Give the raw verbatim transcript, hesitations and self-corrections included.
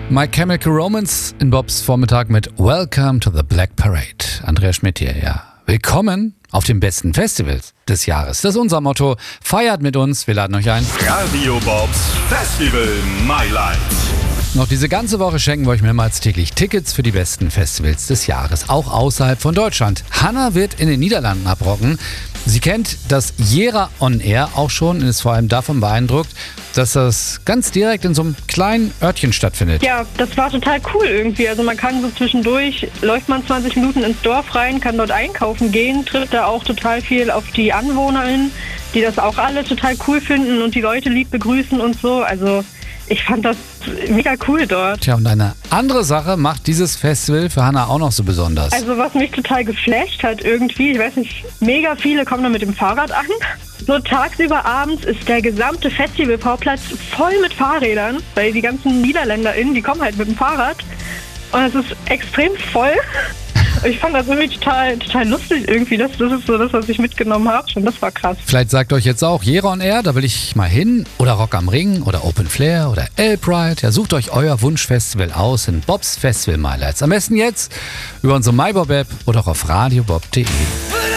My Chemical Romance in Bobs Vormittag mit Welcome to the Black Parade. Andrea Schmidt hier, ja. Willkommen auf den besten Festivals des Jahres. Das ist unser Motto. Feiert mit uns, wir laden euch ein. Radio Bobs Festival My Noch diese ganze Woche schenken wir euch mehrmals täglich Tickets für die besten Festivals des Jahres, auch außerhalb von Deutschland. Hanna wird in den Niederlanden abrocken. Sie kennt das Jera On Air auch schon und ist vor allem davon beeindruckt, dass das ganz direkt in so einem kleinen Örtchen stattfindet. Ja, das war total cool irgendwie. Also man kann so zwischendurch, läuft man zwanzig Minuten ins Dorf rein, kann dort einkaufen gehen, trifft da auch total viel auf die AnwohnerInnen, die das auch alle total cool finden und die Leute lieb begrüßen und so. Also ich fand das mega cool dort. Tja, und eine andere Sache macht dieses Festival für Hanna auch noch so besonders. Also was mich total geflasht hat irgendwie, ich weiß nicht, mega viele kommen da mit dem Fahrrad an. So tagsüber, abends ist der gesamte Festivalvorplatz voll mit Fahrrädern, weil die ganzen NiederländerInnen, die kommen halt mit dem Fahrrad und es ist extrem voll. Ich fand das irgendwie total, total lustig irgendwie. Das, das ist so das, was ich mitgenommen habe. Und das war krass. Vielleicht sagt euch jetzt auch Jera On Air, da will ich mal hin. Oder Rock am Ring oder Open Flair oder L-Pride. Ja, sucht euch euer Wunschfestival aus in Bobs Festival My Lights. Am besten jetzt über unsere MyBob-App oder auch auf radiobob punkt de.